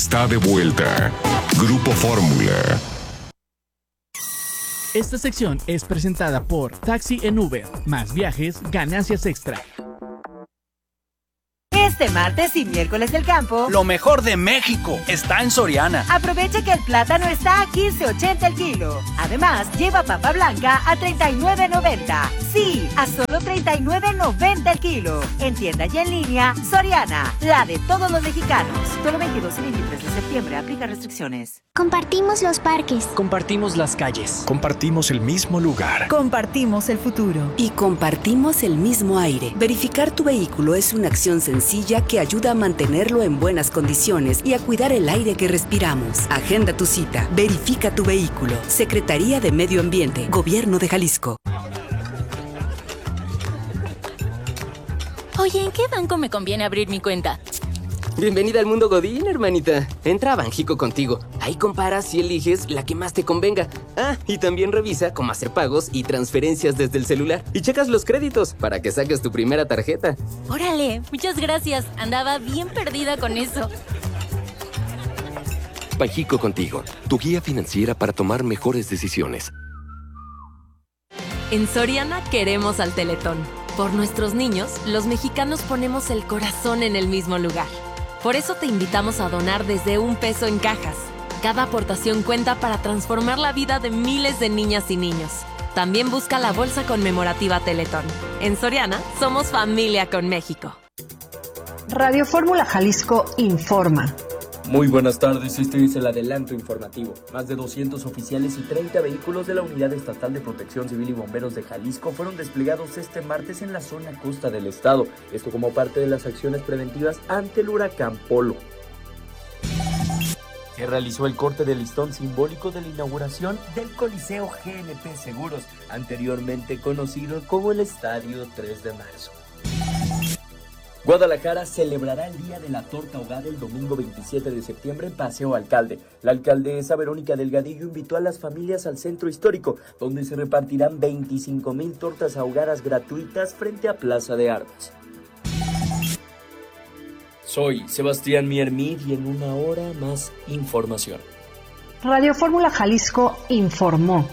Está de vuelta. Grupo Fórmula. Esta sección es presentada por Taxi en Uber. Más viajes, ganancias extra. Este martes y miércoles del campo, lo mejor de México está en Soriana. Aprovecha que el plátano está a 15.80 el kilo. Además, lleva papa blanca a 39.90. Sí, a solo 39.90 el kilo. En tienda y en línea, Soriana, la de todos los mexicanos. Solo 22 y 23 de septiembre, aplica restricciones. Compartimos los parques. Compartimos las calles. Compartimos el mismo lugar. Compartimos el futuro. Y compartimos el mismo aire. Verificar tu vehículo es una acción sencilla que ayuda a mantenerlo en buenas condiciones y a cuidar el aire que respiramos. Agenda tu cita. Verifica tu vehículo. Secretaría de Medio Ambiente. Gobierno de Jalisco. Oye, ¿en qué banco me conviene abrir mi cuenta? Bienvenida al mundo Godín, hermanita. Entra a Banjico contigo. Ahí comparas y eliges la que más te convenga. Ah, y también revisa cómo hacer pagos y transferencias desde el celular. Y checas los créditos para que saques tu primera tarjeta. Órale, muchas gracias. Andaba bien perdida con eso. Banjico contigo, tu guía financiera para tomar mejores decisiones. En Soriana queremos al Teletón. Por nuestros niños, los mexicanos ponemos el corazón en el mismo lugar. Por eso te invitamos a donar desde $1 en cajas. Cada aportación cuenta para transformar la vida de miles de niñas y niños. También busca la bolsa conmemorativa Teletón. En Soriana, somos familia con México. Radio Fórmula Jalisco informa. Muy buenas tardes, este es el adelanto informativo. Más de 200 oficiales y 30 vehículos de la Unidad Estatal de Protección Civil y Bomberos de Jalisco fueron desplegados este martes en la zona costa del estado. Esto como parte de las acciones preventivas ante el huracán Polo. Se realizó el corte de listón simbólico de la inauguración del Coliseo GNP Seguros, anteriormente conocido como el Estadio 3 de Marzo. Guadalajara celebrará el Día de la Torta Ahogada el domingo 27 de septiembre en Paseo Alcalde. La alcaldesa Verónica Delgadillo invitó a las familias al centro histórico, donde se repartirán 25,000 tortas ahogadas gratuitas frente a Plaza de Armas. Soy Sebastián Miermid y en una hora más información. Radio Fórmula Jalisco informó.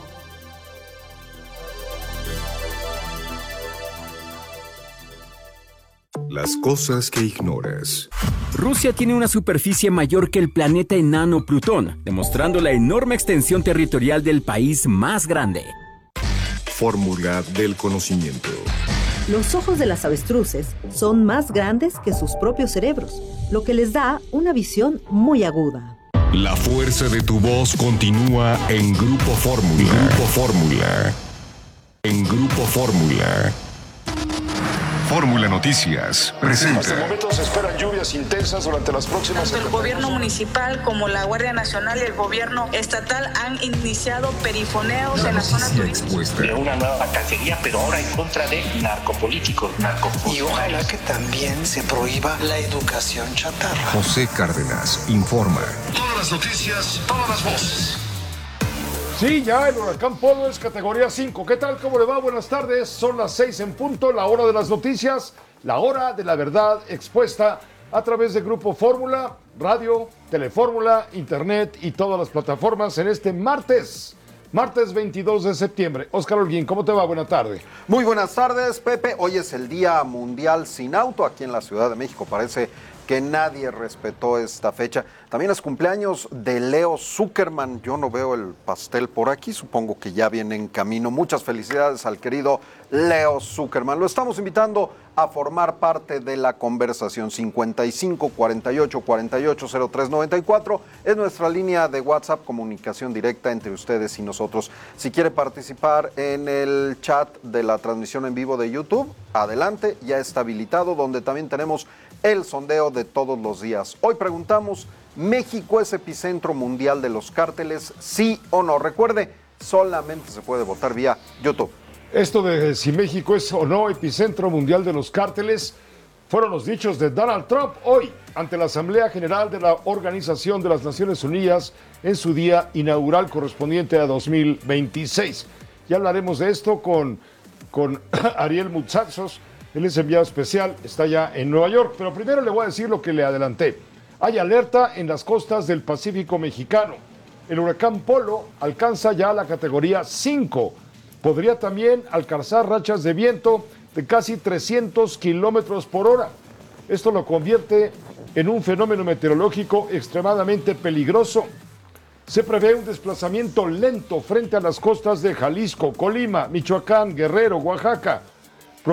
Las cosas que ignoras. Rusia tiene una superficie mayor que el planeta enano Plutón, demostrando la enorme extensión territorial del país más grande. Fórmula del conocimiento. Los ojos de las avestruces son más grandes que sus propios cerebros, lo que les da una visión muy aguda. La fuerza de tu voz continúa en Grupo Fórmula. Grupo Fórmula. En Grupo Fórmula. Fórmula Noticias presenta. Hasta el momento se esperan lluvias intensas durante las próximas semanas. Tanto el gobierno municipal como la Guardia Nacional y el gobierno estatal han iniciado perifoneos en la zona turística. De una nueva cacería, pero ahora en contra de narcopolíticos. Y ojalá que también se prohíba la educación chatarra. José Cárdenas informa. Todas las noticias, todas las voces. Sí, ya el huracán Polo es categoría 5. ¿Qué tal? ¿Cómo le va? Buenas tardes. Son las 6 en punto, la hora de las noticias, la hora de la verdad expuesta a través de Grupo Fórmula, radio, Telefórmula, internet y todas las plataformas en este martes 22 de septiembre. Óscar Holguín, ¿cómo te va? Buenas tardes. Muy buenas tardes, Pepe. Hoy es el Día Mundial Sin Auto aquí en la Ciudad de México. Parece que nadie respetó esta fecha. También es cumpleaños de Leo Zuckerman. Yo no veo el pastel por aquí, supongo que ya viene en camino. Muchas felicidades al querido Leo Zuckerman. Lo estamos invitando a formar parte de la conversación. 55 48 48 03 94 es nuestra línea de WhatsApp, comunicación directa entre ustedes y nosotros. Si quiere participar en el chat de la transmisión en vivo de YouTube, adelante, ya está habilitado, donde también tenemos el sondeo de todos los días. Hoy preguntamos, ¿México es epicentro mundial de los cárteles? ¿Sí o no? Recuerde, solamente se puede votar vía YouTube. Esto de si México es o no epicentro mundial de los cárteles fueron los dichos de Donald Trump hoy ante la Asamblea General de la Organización de las Naciones Unidas en su día inaugural correspondiente a 2026. Ya hablaremos de esto con Ariel Mutsatsos. Él es enviado especial, está ya en Nueva York, pero primero le voy a decir lo que le adelanté. Hay alerta en las costas del Pacífico mexicano. El huracán Polo alcanza ya la categoría 5. Podría también alcanzar rachas de viento de casi 300 kilómetros por hora. Esto lo convierte en un fenómeno meteorológico extremadamente peligroso. Se prevé un desplazamiento lento frente a las costas de Jalisco, Colima, Michoacán, Guerrero, Oaxaca.